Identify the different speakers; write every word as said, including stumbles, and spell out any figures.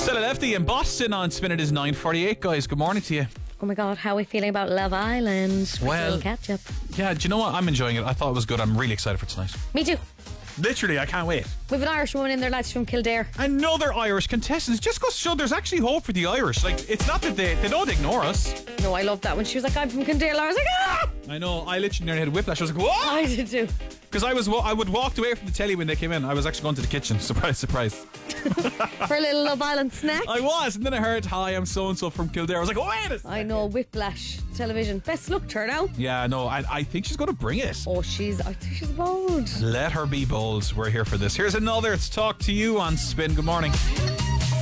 Speaker 1: Stella Lefty in Boston on Spin. It is nine forty-eight, guys. Good morning to you.
Speaker 2: Oh my God, how are we feeling about Love Island?
Speaker 1: Well,
Speaker 2: catch up.
Speaker 1: Yeah, do you know what? I'm enjoying it. I thought it was good. I'm really excited for tonight.
Speaker 2: Me too.
Speaker 1: Literally, I can't wait.
Speaker 2: We've an Irish woman in there, lads, from Kildare.
Speaker 1: Another Irish contestant. Just goes to show there's actually hope for the Irish. Like, it's not that they, they don't ignore us.
Speaker 2: No, I love that when she was like, I'm from Kildare. I was like, ah!
Speaker 1: I know. I literally nearly had a whiplash. I was like, what?
Speaker 2: I did too.
Speaker 1: Because I was, I would walked away from the telly when they came in. I was actually going to the kitchen. Surprise, surprise.
Speaker 2: For a little Love Island snack.
Speaker 1: I was, and then I heard, hi, I'm so-and-so from Kildare. I was like, oh, wait a second.
Speaker 2: I know, whiplash television. Best luck to her now.
Speaker 1: Yeah, no, I, I think she's going to bring it.
Speaker 2: Oh, she's, I think she's bold.
Speaker 1: Let her be bold. We're here for this. Here's another. It's Talk to You on Spin. Good morning.